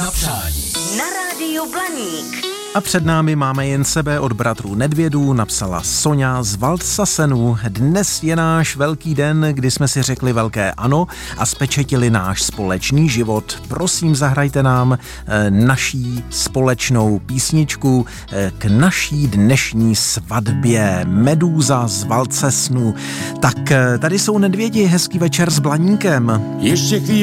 na přání. Na rádiu Blaník. A před námi máme jen sebe od bratrů Nedvědů, napsala Sonja z Valdsasenu. Dnes je náš velký den, kdy jsme si řekli velké ano a spečetili náš společný život. Prosím, zahrajte nám naší společnou písničku k naší dnešní svatbě. Medúza z Valdsasenu. Tak tady jsou Nedvědi, hezký večer s Blaníkem. Ještě chvíli.